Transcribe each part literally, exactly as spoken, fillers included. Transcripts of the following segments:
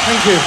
Thank you.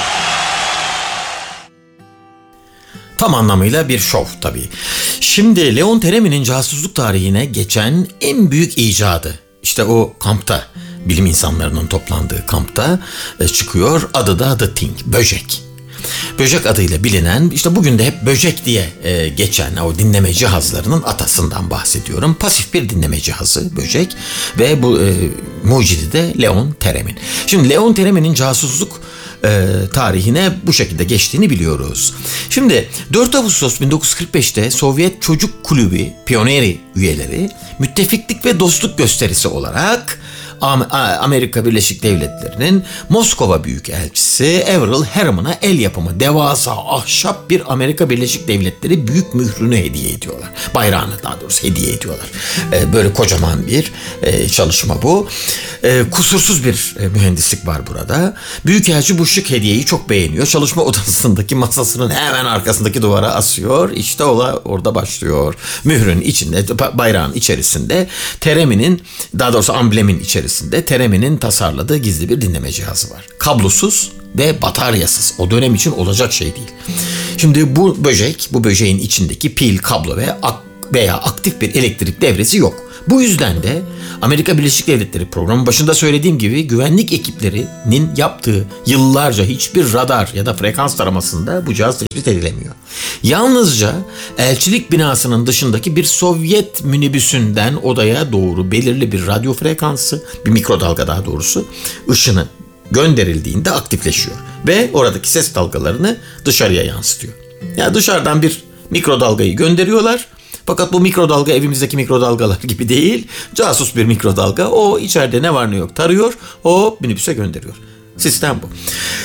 Tam anlamıyla bir şov tabii. Şimdi Leon Teremi'nin casusluk tarihine geçen en büyük icadı, işte o kampta, bilim insanlarının toplandığı kampta e, çıkıyor. Adı da The Thing, böcek. Böcek adıyla bilinen, işte bugün de hep böcek diye e, geçen o dinleme cihazlarının atasından bahsediyorum. Pasif bir dinleme cihazı böcek ve bu e, mucidi de Leon Theremin. Şimdi Leon Theremin'in casusluk e, tarihine bu şekilde geçtiğini biliyoruz. Şimdi dört Ağustos bin dokuz yüz kırk beşte Sovyet Çocuk Kulübü Pioneri üyeleri müttefiklik ve dostluk gösterisi olarak Amerika Birleşik Devletleri'nin Moskova Büyükelçisi Averell Harriman'a el yapımı devasa ahşap bir Amerika Birleşik Devletleri büyük mührünü hediye ediyorlar. Bayrağını daha doğrusu hediye ediyorlar. Ee, böyle kocaman bir e, çalışma bu. E, kusursuz bir e, mühendislik var burada. Büyükelçi bu şık hediyeyi çok beğeniyor. Çalışma odasındaki masasının hemen arkasındaki duvara asıyor. İşte ola orada başlıyor. Mührün içinde, bayrağın içerisinde Teremi'nin, daha doğrusu amblemin içerisinde Teremi'nin tasarladığı gizli bir dinleme cihazı var. Kablosuz ve bataryasız. O dönem için olacak şey değil. Şimdi bu böcek, bu böceğin içindeki pil, kablo ve ak veya aktif bir elektrik devresi yok. Bu yüzden de Amerika Birleşik Devletleri, programın başında söylediğim gibi, güvenlik ekiplerinin yaptığı yıllarca hiçbir radar ya da frekans taramasında bu cihaz tespit edilemiyor. Yalnızca elçilik binasının dışındaki bir Sovyet minibüsünden odaya doğru belirli bir radyo frekansı, bir mikrodalga daha doğrusu, ışını gönderildiğinde aktifleşiyor ve oradaki ses dalgalarını dışarıya yansıtıyor. Yani dışarıdan bir mikrodalgayı gönderiyorlar. Fakat bu mikrodalga evimizdeki mikrodalgalar gibi değil. Casus bir mikrodalga. O içeride ne var ne yok tarıyor. O minibüse gönderiyor. Sistem bu.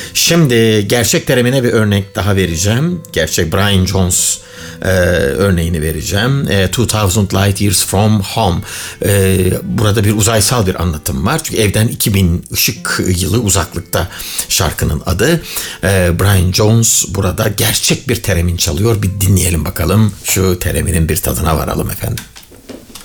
Şimdi gerçek Teremine bir örnek daha vereceğim. Gerçek Brian Jones e, örneğini vereceğim. E, two thousand Light Years From Home. E, burada bir uzaysal bir anlatım var. Çünkü evden iki bin ışık yılı uzaklıkta şarkının adı. E, Brian Jones burada gerçek bir Teremin çalıyor. Bir dinleyelim bakalım. Şu Tereminin bir tadına varalım efendim.